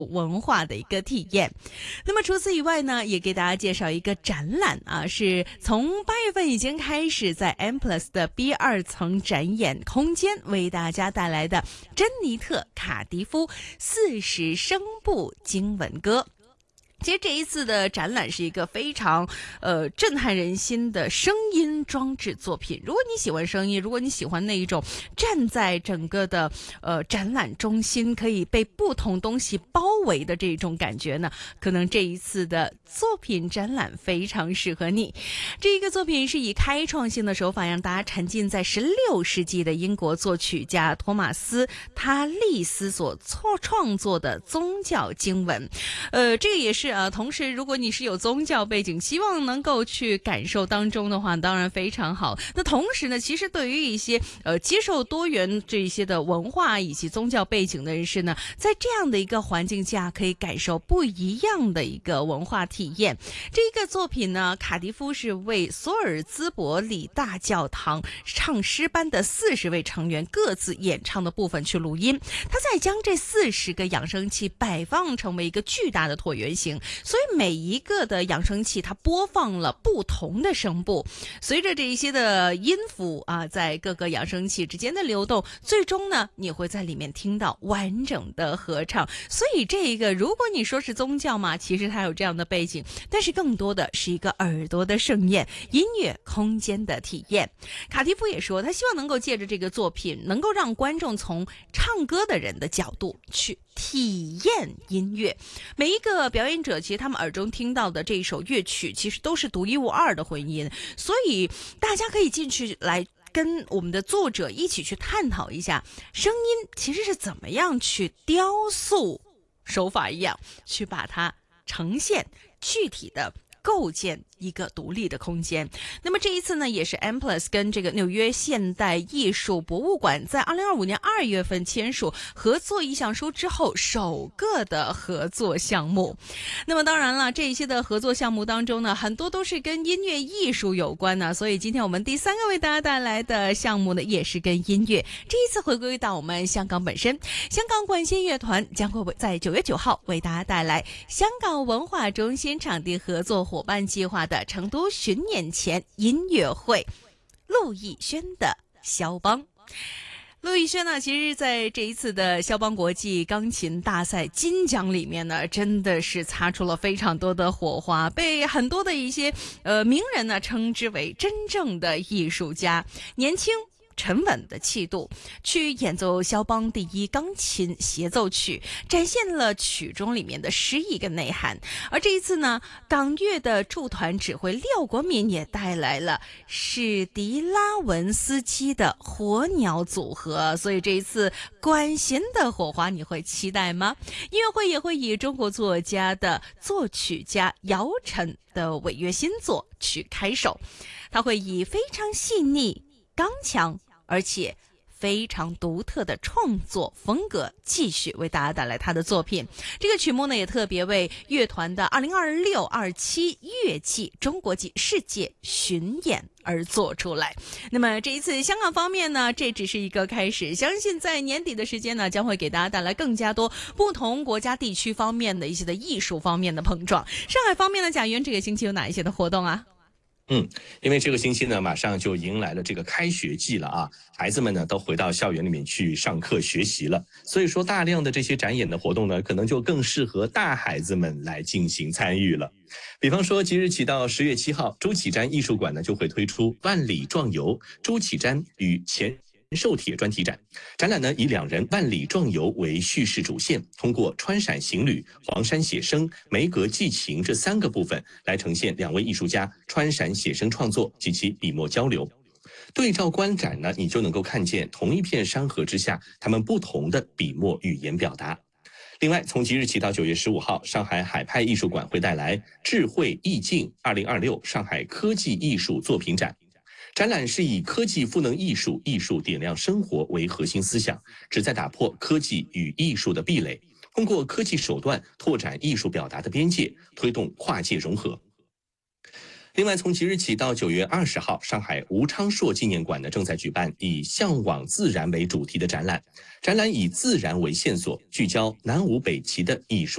文化的一个体验。那么除此以外呢，也给大家介绍一个展览啊，是从8月份已经开始在 M+ 的 B2 层展演空间为大家带来的珍妮特·卡迪夫40声部经文歌。其实这一次的展览是一个非常震撼人心的声音装置作品。如果你喜欢声音，如果你喜欢那一种站在整个的展览中心可以被不同东西包围的这种感觉呢，可能这一次的作品展览非常适合你。这一个作品是以开创性的手法让大家沉浸在16世纪的英国作曲家托马斯·他利斯所创作的宗教经文。这个也是同时如果你是有宗教背景，希望能够去感受当中的话，当然非常好。那同时呢，其实对于一些接受多元这一些的文化以及宗教背景的人士呢，在这样的一个环境下可以感受不一样的一个文化体验。这一个作品呢，卡迪夫是为索尔兹伯里大教堂唱诗班的40位成员各自演唱的部分去录音，他再将这40个扬声器摆放成为一个巨大的椭圆形，所以每一个的扬声器它播放了不同的声部，随着这一些的音符在各个扬声器之间的流动，最终呢你会在里面听到完整的合唱。所以这个如果你说是宗教嘛，其实它有这样的背景，但是更多的是一个耳朵的盛宴，音乐空间的体验。卡蒂夫也说，他希望能够借着这个作品能够让观众从唱歌的人的角度去体验音乐。每一个表演者其实他们耳中听到的这一首乐曲其实都是独一无二的混音，所以大家可以进去来跟我们的作者一起去探讨一下声音其实是怎么样去雕塑手法一样去把它呈现具体的构建一个独立的空间。那么这一次呢，也是 M+ 跟这个纽约现代艺术博物馆在2025年2月份签署合作意向书之后首个的合作项目。那么当然了，这一些的合作项目当中呢，很多都是跟音乐艺术有关呢，所以今天我们第3个为大家带来的项目呢，也是跟音乐。这一次回归到我们香港本身，香港管弦乐团将会在9月9号为大家带来香港文化中心场地合作伙伴计划的成都巡演前音乐会，陆逸轩的肖邦。陆逸轩呢，其实在这一次的肖邦国际钢琴大赛金奖里面呢，真的是擦出了非常多的火花，被很多的一些名人呢称之为真正的艺术家，年轻沉稳的气度去演奏肖邦第1钢琴协奏曲，展现了曲中里面的诗意跟内涵。而这一次呢，港乐的驻团指挥廖国民也带来了史迪拉文斯基的火鸟组合，所以这一次管弦的火花你会期待吗？音乐会也会以中国作家的作曲家姚晨的违约新作曲开首，他会以非常细腻刚强而且非常独特的创作风格继续为大家带来他的作品。这个曲目呢，也特别为乐团的2026-27乐季中国级世界巡演而做出来。那么这一次香港方面呢，这只是一个开始，相信在年底的时间呢，将会给大家带来更加多不同国家地区方面的一些的艺术方面的碰撞。上海方面呢，贾云这个星期有哪一些的活动啊？ 因为这个星期呢，马上就迎来了这个开学季了啊，孩子们呢都回到校园里面去上课学习了，所以说大量的这些展演的活动呢，可能就更适合大孩子们来进行参与了。比方说，即日起到10月7号，朱启瞻艺术馆呢就会推出万里壮游朱启瞻与前寿铁专题展。展览呢以2人万里壮游为叙事主线，通过川陕行旅、黄山写生、梅阁寄情这3个部分来呈现2位艺术家川陕写生创作及其笔墨交流。对照观展呢，你就能够看见同一片山河之下他们不同的笔墨语言表达。另外，从即日起到9月15号，上海海派艺术馆会带来智慧意境2026上海科技艺术作品展。展览是以科技赋能艺术，艺术点亮生活为核心思想，旨在打破科技与艺术的壁垒，通过科技手段拓展艺术表达的边界，推动跨界融合。 另外，从即日起到9月20号，上海吴昌硕纪念馆呢正在举办以向往自然为主题的展览。展览以自然为线索，聚焦南吴北齐的艺术